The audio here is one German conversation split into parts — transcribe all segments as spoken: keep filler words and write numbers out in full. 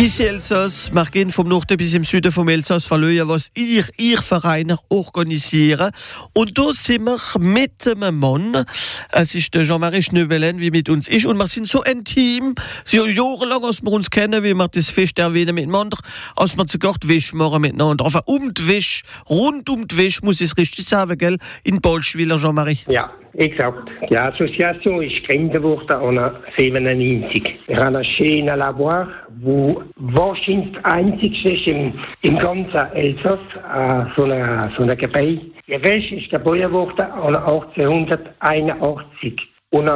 Bis Elsass, wir gehen vom Norden bis im Süden vom Elsass verlöhen, was ihr, ihr Vereine organisieren. Und da sind wir mit einem Mann. Es ist der Jean-Marie Schnöbelen, wie mit uns ist. Und wir sind so intim, so jahrelang, als wir uns kennen, wie wir das Fest erwähnen miteinander, als wir sogar die Wäsche machen miteinander. Also um die Wäsche, rund um die Wäsche, muss ich es richtig sagen, gell? In Bolschwiller, Jean-Marie. Ja, exakt. Die Association ist gegründet worden neunzehnhundertsiebenundneunzig. Wir haben ein schönes Labor, wo wahrscheinlich das einzigste ist im, im ganzen Elsass, äh, so ein so eine Gebäude. Die Wäsche ist gebaut worden achtzehnhunderteinundachtzig. Und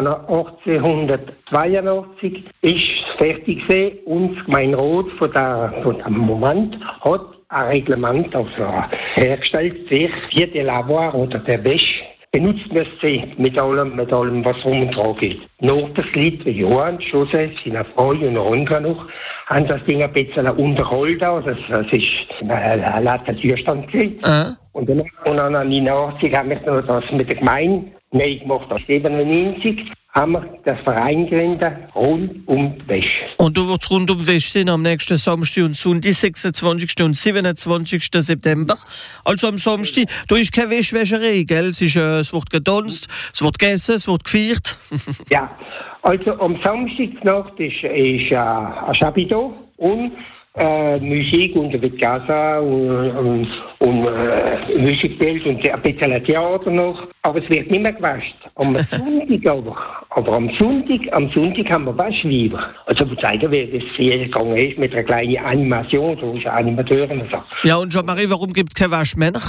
achtzehnhundertzweiundachtzig ist es fertig gewesen und das Gemeinderat von, der, von dem Moment hat ein Reglement also hergestellt, sich für die Labor oder der Wäsche benutzt man sie mit allem, mit allem, was rum und dran geht. Nach das Lied, wie Johann, Josef, seine Frau und andere noch, haben das Ding ein bisschen unterholt. Also das ist ein later Zustand gewesen. Uh-huh. Und dann, und dann neunundachtzig haben wir noch das mit der Gemeinde neu gemacht. siebenundneunzig haben wir das Verein gegründet, rund um die Wäsche. Und du wirst rund um die Wäsche sein am nächsten Samstag und Sonntag, sechsundzwanzigsten und siebenundzwanzigsten September. Also am Samstag, da ist keine Wäschwäscherei, gell? Es, ist, äh, es wird getanzt, es wird gegessen, es wird gefeiert. Ja, also am Samstagnacht ist, ist äh, ein Chapiteau und äh, Musik und ein bisschen Gaza und, und, und äh, Musikbild und ein bisschen Theater noch. Aber es wird nicht mehr gewascht. Am Sonntag aber. Aber am Sonntag, am Sonntag haben wir Waschweiber. Also, wo zeigen wir, wie das hier gegangen ist mit einer kleinen Animation, so ist Animateur und so. Ja, und Jean-Marie, warum gibt es keine Waschmänner?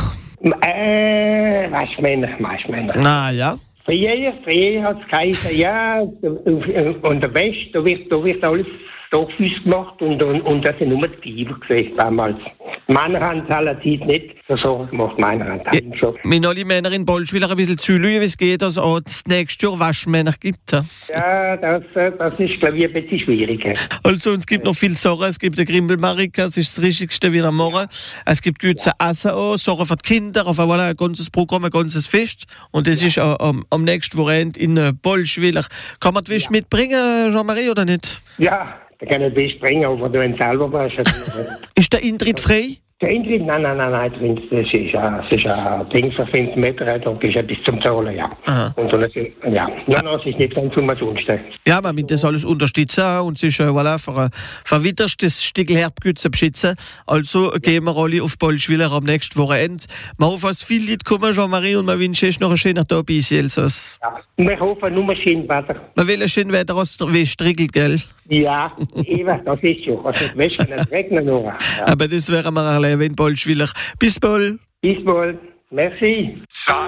Äh, Waschmänner, Waschmänner. Na ja. Früher, früher hat es geheißen, ja, und der Wäsche, da wird, da wird alles Stockfüß gemacht und, und, und das sind nur die Weiber gewesen damals. Männer haben es allerdings nicht so Sorgen gemacht, Männer haben es schon. Wir alle Männer in Bolschwiller ein bisschen zulügen, wie es geht, dass es das nächste Jahr Waschmänner gibt. Ja, ja das, das ist, glaube ich, ein bisschen schwieriger. Also, es gibt noch viel Sachen. Es gibt eine Grimbelmarika, das ist das Richtigste wie am Morgen. Es gibt gute Essen auch, Sachen für die Kinder, auf einmal ein ganzes Programm, ein ganzes Fest. Und das ja. ist äh, am, am nächsten Wochenende in Bolschwiller. Kann man die Wäsche ja. mitbringen, Jean-Marie, oder nicht? Ja. Da kann ich dich bringen, aber du selber warst. Ist der Eintritt frei? Der Eintritt? Nein, nein, nein, nein. Das ist ein, das ist ein Ding für fünf Meter, da bist du bis zum Zahlen, ja. Aha. Und dann, ja. Nein, nein, es ist nicht ganz umsonst. Ja, aber mit das alles unterstützen und sich äh, voilà, für, für weiterstes Stück Herbgütze beschützen. Also gehen wir alle auf Bolschwiller am nächsten Wochenende. Wir hoffen, dass viele Leute kommen, Jean-Marie, und wir wünschen euch noch einen schönen Tag bei Elsass. Ja, wir hoffen nur schön Wetter. Wir wollen schön Wetter aus der Wäsche regelt, gell? Ja, eben, das ist schon. Also die Wäsche kann nicht regnen nur. Ja. Aber das werden wir erleben in Bolschwiller. Bis bald. Bis bald. Merci.